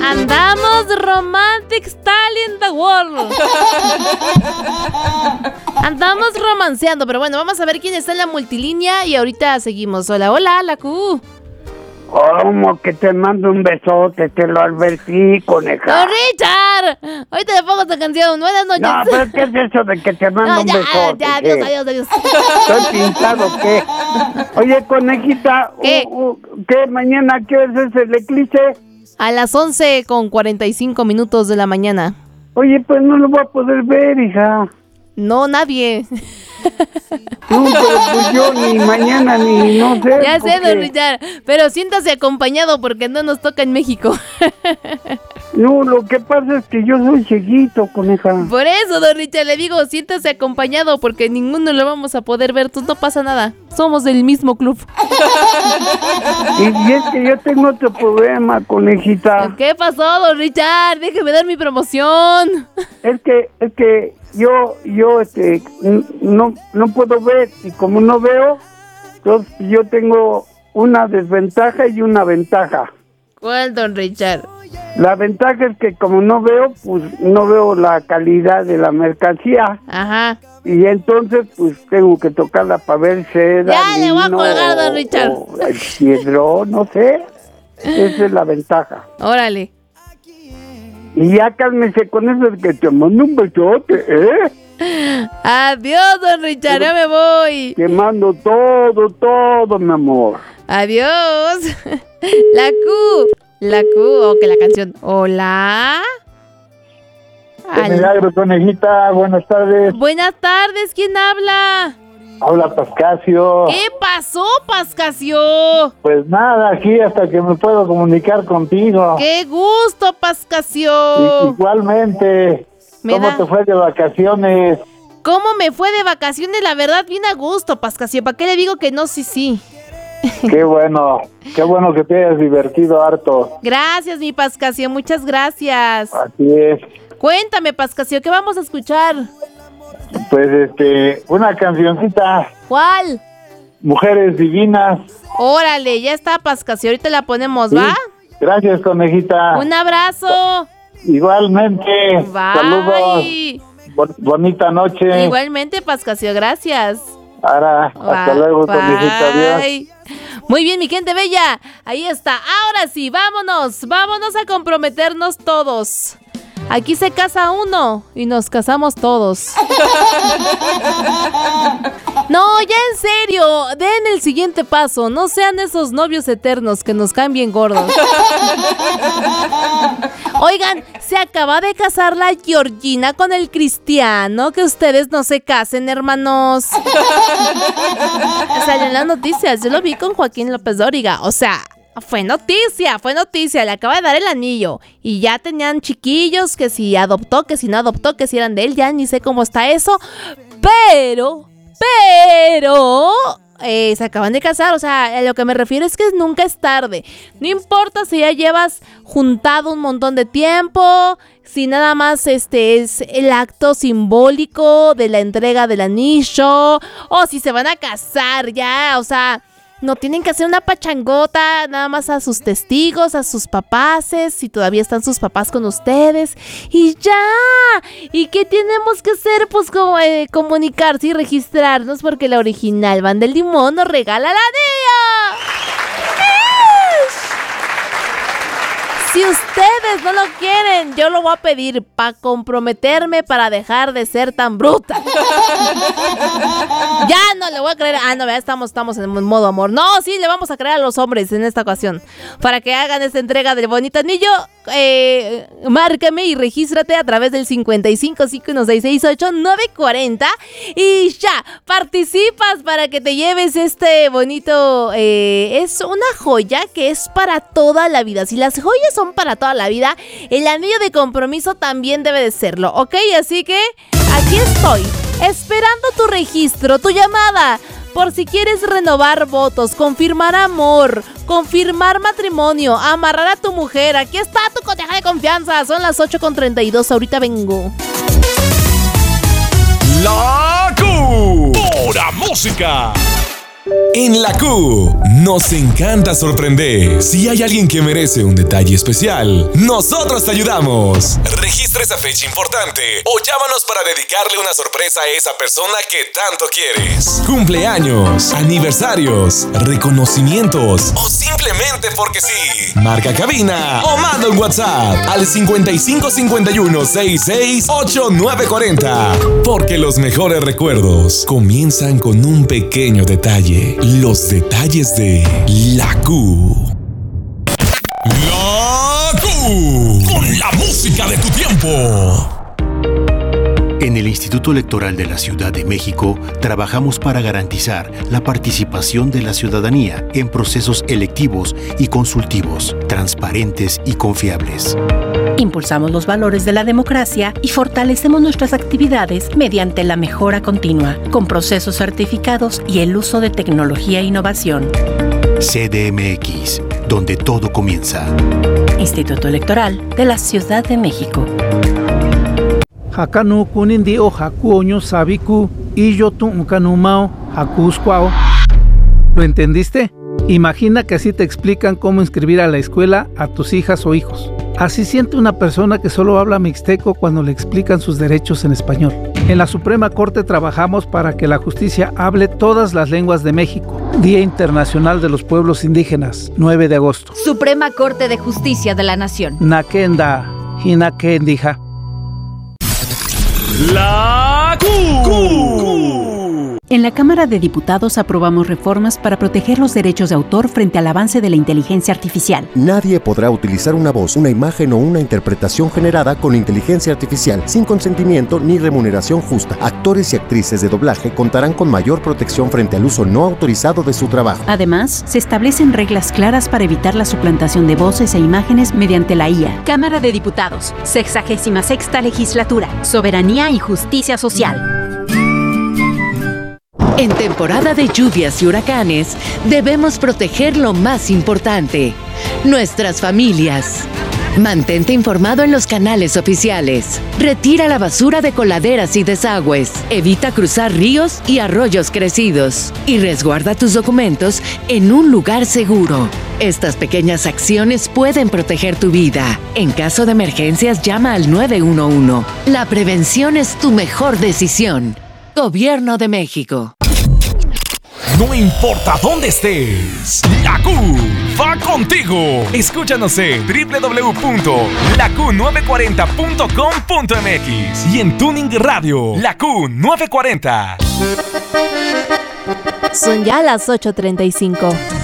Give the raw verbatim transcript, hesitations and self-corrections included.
Andamos romantic style in the world. Andamos romanceando, pero bueno, vamos a ver quién está en la multilínea y ahorita seguimos. Hola, hola, la Q. Como que te mando un besote, te lo advertí, coneja. ¡Oh, Richard! Ahorita le pongo esta canción. Buenas noches. No, pero ¿qué es eso de que te mando No, un ya, besote? ya, adiós, adiós, adiós. ¿Estoy pintado o qué? Oye, conejita, ¿Qué? Uh, uh, ¿qué mañana qué hora es el eclipse? A las once con cuarenta y cinco minutos de la mañana. Oye, pues no lo voy a poder ver, hija. No, nadie. No, pero pues yo ni mañana ni no sé. Ya sé, porque... don Richard, pero siéntase acompañado porque no nos toca en México. No, lo que pasa es que yo soy cieguito, coneja. Por eso, don Richard, le digo, siéntase acompañado porque ninguno lo vamos a poder ver. Tú no pasa nada. Somos del mismo club. Y, y es que yo tengo otro problema, conejita. ¿Qué pasó, don Richard? Déjeme dar mi promoción. Es que, es que yo, yo, este, no, no puedo ver y como no veo, entonces yo tengo una desventaja y una ventaja. ¿Cuál, don Richard? La ventaja es que como no veo, pues no veo la calidad de la mercancía. Ajá. Y entonces, pues tengo que tocarla para ver si es Ya le voy a colgar, don Richard. O el piedrón, no sé. Esa es la ventaja. Órale. Y ya cálmese con eso de que te mando un besote, ¿eh? Adiós, don Richard, ya me voy. Te mando todo, todo, mi amor. Adiós. La Q. La Q, o que la canción. Hola. ¡Qué milagro, conejita! Buenas tardes. Buenas tardes, ¿quién habla? Habla Pascasio. ¿Qué pasó, Pascasio? Pues nada, aquí hasta que me puedo comunicar contigo. ¡Qué gusto, Pascasio! I- igualmente. Me ¿Cómo da- te fue de vacaciones? ¿Cómo me fue de vacaciones? La verdad, bien a gusto, Pascasio. ¿Para qué le digo que no? Sí, sí. Qué bueno, qué bueno que te hayas divertido harto. Gracias, mi Pascasio, muchas gracias. Así es. Cuéntame, Pascasio, ¿qué vamos a escuchar? Pues este, una cancioncita, ¿Cuál? Mujeres Divinas. Órale, ya está, Pascasio, ahorita la ponemos, ¿va? Sí. Gracias, conejita. Un abrazo. Igualmente. Bye. Saludos. Bon- bonita noche. Igualmente, Pascasio, gracias. Ahora, hasta Bye. luego, conejita. Adiós. Bye. Muy bien, mi gente bella. Ahí está. Ahora sí, vámonos. Vámonos a comprometernos todos. Aquí se casa uno y nos casamos todos. No, ya en serio, den el siguiente paso. No sean esos novios eternos que nos caen bien gordos. Oigan, se acaba de casar la Georgina con el Cristiano. Que ustedes no se casen, hermanos. Salió en las noticias. Yo lo vi con Joaquín López Dóriga. O sea, fue noticia, fue noticia. Le acaba de dar el anillo. Y ya tenían chiquillos que si adoptó, que si no adoptó, que si eran de él. Ya ni sé cómo está eso. Pero, pero... Eh, se acaban de casar, o sea, a lo que me refiero es que nunca es tarde. No importa si ya llevas juntado un montón de tiempo, si nada más este es el acto simbólico de la entrega del anillo, o si se van a casar ya, o sea, no tienen que hacer una pachangota nada más a sus testigos, a sus papaces, si todavía están sus papás con ustedes, y ya. ¿Y qué tenemos que hacer? Pues como eh, comunicarse y registrarnos porque la original Banda del Limón nos regala el anillo. Si ustedes no lo quieren, yo lo voy a pedir para comprometerme para dejar de ser tan bruta. Ya no le voy a creer. Ah, no, ya estamos, estamos en modo amor. No, sí, le vamos a creer a los hombres en esta ocasión. Para que hagan esta entrega del bonito anillo, eh, márcame y regístrate a través del cincuenta y cinco, cinco uno seis seis ocho, nueve cuarenta. Y ya, participas para que te lleves este bonito... Eh, es una joya que es para toda la vida. Si las joyas son para toda la vida, el anillo de compromiso también debe de serlo, ¿ok? Así que aquí estoy, esperando tu registro, tu llamada, por si quieres renovar votos, confirmar amor, confirmar matrimonio, amarrar a tu mujer. Aquí está tu coteja de confianza. Son las ocho con treinta y dos, ahorita vengo. La Q, pura música. En la Q, nos encanta sorprender. Si hay alguien que merece un detalle especial, nosotros te ayudamos. Registra esa fecha importante o llámanos para dedicarle una sorpresa a esa persona que tanto quieres. Cumpleaños, aniversarios, reconocimientos o simplemente porque sí. Marca cabina o manda un WhatsApp al cincuenta y cinco cincuenta y uno sesenta y seis ochenta y nueve cuarenta. Porque los mejores recuerdos comienzan con un pequeño detalle. Los detalles de la Q. La Q. Con la música de tu tiempo. En el Instituto Electoral de la Ciudad de México trabajamos para garantizar la participación de la ciudadanía en procesos electivos y consultivos, transparentes y confiables. Impulsamos los valores de la democracia y fortalecemos nuestras actividades mediante la mejora continua, con procesos certificados y el uso de tecnología e innovación. C D M X, donde todo comienza. Instituto Electoral de la Ciudad de México. Hakanu kunindi o hakuoño sabiku y yo tu ukanumao hakusquao. ¿Lo entendiste? Imagina que así te explican cómo inscribir a la escuela a tus hijas o hijos. Así siente una persona que solo habla mixteco cuando le explican sus derechos en español. En la Suprema Corte trabajamos para que la justicia hable todas las lenguas de México. Día Internacional de los Pueblos Indígenas, nueve de agosto. Suprema Corte de Justicia de la Nación. Nakenda, hinakendija. La Q. En la Cámara de Diputados aprobamos reformas para proteger los derechos de autor frente al avance de la inteligencia artificial. Nadie podrá utilizar una voz, una imagen o una interpretación generada con inteligencia artificial sin consentimiento ni remuneración justa. Actores y actrices de doblaje contarán con mayor protección frente al uso no autorizado de su trabajo. Además, se establecen reglas claras para evitar la suplantación de voces e imágenes mediante la I A. Cámara de Diputados, sexagésima sexta Legislatura, Soberanía y Justicia Social. En temporada de lluvias y huracanes, debemos proteger lo más importante, nuestras familias. Mantente informado en los canales oficiales. Retira la basura de coladeras y desagües. Evita cruzar ríos y arroyos crecidos. Y resguarda tus documentos en un lugar seguro. Estas pequeñas acciones pueden proteger tu vida. En caso de emergencias, llama al nueve uno uno. La prevención es tu mejor decisión. Gobierno de México. No importa dónde estés, la Q va contigo. Escúchanos en doble u doble u doble u punto la q nueve cuarenta punto com punto m x y en Tuning Radio, la Q nueve cuarenta. Son ya las ocho treinta y cinco.